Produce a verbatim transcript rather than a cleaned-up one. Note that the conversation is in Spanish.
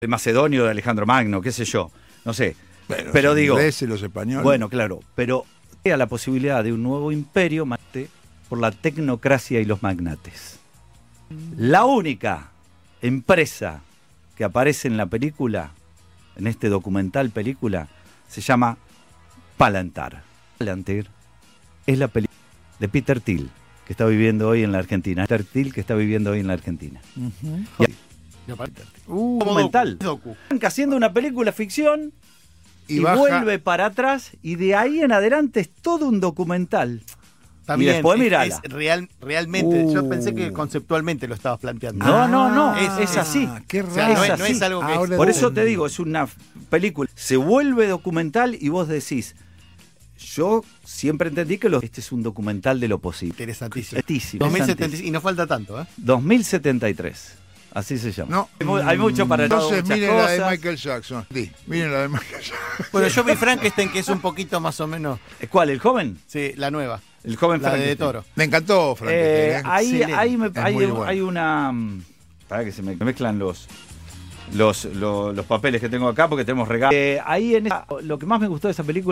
de Macedonio, de Alejandro Magno, qué sé yo, no sé. Pero, pero los digo, ingleses, los españoles. Bueno, claro, pero era la posibilidad de un nuevo imperio por la tecnocracia y los magnates. La única empresa que aparece en la película, en este documental película, se llama Palantir. Palantir es la película de Peter Thiel, que está viviendo hoy en la Argentina. Peter Thiel, que está viviendo hoy en la Argentina. Uh-huh. Y, uh, documental. Docu. Haciendo una película ficción y, y baja... vuelve para atrás, y de ahí en adelante es todo un documental. También, y después es, mirala. Es real, realmente, uh. yo pensé que conceptualmente lo estabas planteando. No, no, no, es, es así. Ah, qué raro. O sea, no, es es, no es algo que... Ahora Por eso te digo, es una película. Se vuelve documental y vos decís, yo siempre entendí que lo, este es un documental de lo posible. Interesantísimo. Interesantísimo. dos mil setenta, y no falta tanto, ¿eh? dos mil setenta y tres. Así se llama. No. Hay, muy, hay mucho para Entonces, muchas miren cosas. la de Michael Jackson. Sí, miren la de Michael Jackson. Bueno, yo vi Frankenstein, que es un poquito más o menos... ¿Cuál? ¿El joven? Sí, la nueva. El joven La de, Frankenstein. de Toro. Me encantó, Frankenstein. Eh, ¿eh? ahí ahí me, Es hay, muy bueno. hay una... Para que se me mezclan los... Los, los, los papeles que tengo acá porque tenemos regalos. Eh, ahí en esa, lo que más me gustó de esa película